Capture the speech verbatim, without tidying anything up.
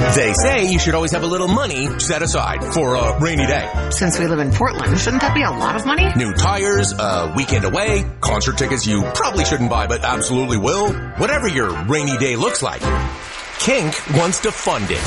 They say you should always have a little money set aside for a rainy day. Since we live in Portland, shouldn't that be a lot of money? New tires, a weekend away, concert tickets you probably shouldn't buy but absolutely will. Whatever your rainy day looks like, Kink wants to fund it.